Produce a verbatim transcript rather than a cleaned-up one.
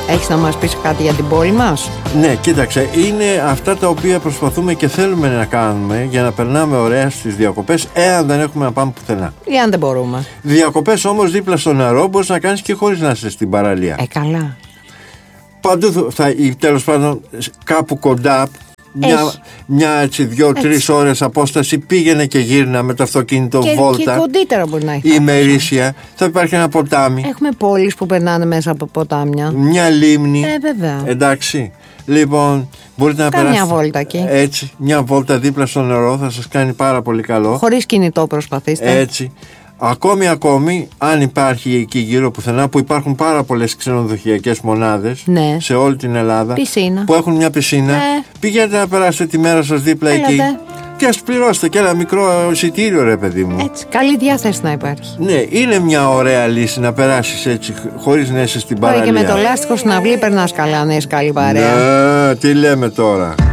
Έχεις να μας πεις κάτι για την πόλη μας? Ναι, κοίταξε, είναι αυτά τα οποία προσπαθούμε και θέλουμε να κάνουμε για να περνάμε ωραία στις διακοπές, εάν δεν έχουμε να πάμε πουθενά. Ή αν δεν μπορούμε. Διακοπές όμως δίπλα στο νερό μπορείς να κάνεις και χωρίς να είσαι στην παραλία. Ε, καλά. Παντού θα, τέλος πάντων, κάπου κοντά, μια, μια έτσι δύο-τρεις ώρες απόσταση, πήγαινε και γύρνα με το αυτοκίνητο και, βόλτα. Και κοντύτερα μπορεί να έχει. Η ημερήσια, θα υπάρχει ένα ποτάμι. Έχουμε πόλεις που περνάνε μέσα από ποτάμια. Μια λίμνη. Ε, βέβαια. Εντάξει. Λοιπόν, μπορείτε να περάσετε. Μια βόλτα εκεί. Έτσι, μια βόλτα δίπλα στο νερό θα σας κάνει πάρα πολύ καλό. Χωρίς κινητό προσπαθήστε. Έτσι. Ακόμη, ακόμη, αν υπάρχει εκεί γύρω πουθενά, που υπάρχουν πάρα πολλές ξενοδοχειακές μονάδες, ναι, σε όλη την Ελλάδα, πισίνα, που έχουν μια πισίνα, ναι, πηγαίνετε να περάσετε τη μέρα σας δίπλα. Έλατε εκεί και ας πληρώσετε και ένα μικρό εισιτήριο, ρε παιδί μου. Έτσι, καλή διάθεση να υπάρχει. Ναι, είναι μια ωραία λύση να περάσεις έτσι χωρίς να είσαι στην παραλία. Και με το λάστιχο στην αυλή περνάς καλά, αν έχεις καλή παρέα. Ναι, τι λέμε τώρα.